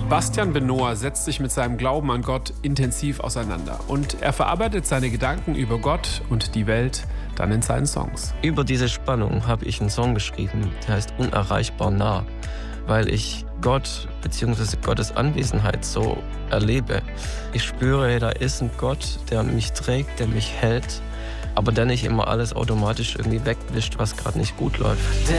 Bastian Benohr setzt sich mit seinem Glauben an Gott intensiv auseinander und er verarbeitet seine Gedanken über Gott und die Welt dann in seinen Songs. Über diese Spannung habe ich einen Song geschrieben, der heißt Unerreichbar nah, weil ich Gott bzw. Gottes Anwesenheit so erlebe. Ich spüre, da ist ein Gott, der mich trägt, der mich hält, aber der nicht immer alles automatisch irgendwie wegwischt, was gerade nicht gut läuft.